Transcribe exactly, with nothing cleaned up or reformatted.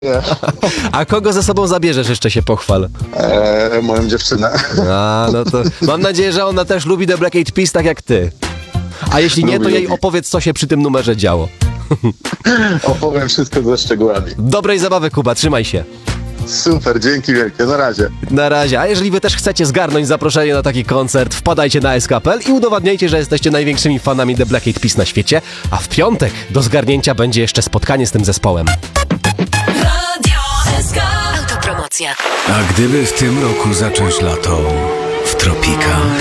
Nie. A kogo ze sobą zabierzesz, jeszcze się pochwal? Eee, moją dziewczynę. A, no to mam nadzieję, że ona też lubi The Black Eyed Peas tak jak ty. A jeśli nie, to Lubi, jej lubi. opowiedz, co się przy tym numerze działo. Opowiem wszystko ze szczegółami. Dobrej zabawy, Kuba, trzymaj się. Super, dzięki wielkie, na razie. Na razie. A jeżeli wy też chcecie zgarnąć zaproszenie na taki koncert, wpadajcie na S K P L i udowadniajcie, że jesteście największymi fanami The Black Eyed Peas na świecie. A w piątek do zgarnięcia będzie jeszcze spotkanie z tym zespołem. Radio S K. Autopromocja. A gdyby w tym roku zacząć lato w tropikach?